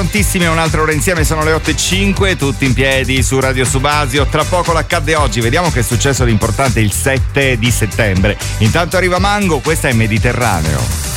prontissimi a un'altra ora insieme, sono le 8:05, tutti in piedi su Radio Subasio. Tra poco l'accadde oggi, vediamo che è successo di importante il 7 di settembre. Intanto arriva Mango, questa è Mediterraneo.